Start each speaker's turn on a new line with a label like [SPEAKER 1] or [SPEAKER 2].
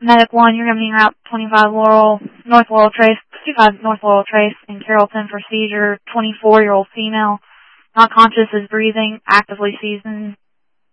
[SPEAKER 1] Medic 1, you're going to be en route 25 North Laurel Trace, 25 North Laurel Trace in Carrollton for seizure, 24-year-old female, not conscious, is breathing, actively seizing,